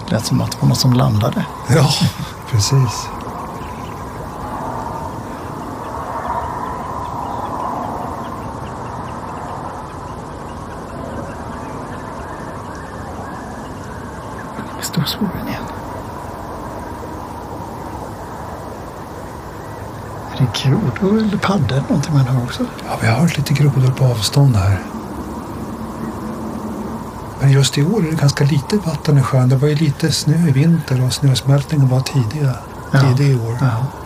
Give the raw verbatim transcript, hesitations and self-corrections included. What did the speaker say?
Det lät som att det var något som landade. Ja, precis. Storskogen igen. Är det grodor eller paddor någonting man hör också? Ja, vi har hört lite grodor på avstånd här. Men just i år är det ganska lite vatten i sjön. Det var ju lite snö i vinter och snösmältningen var tidiga, ja. tidig i år. Ja.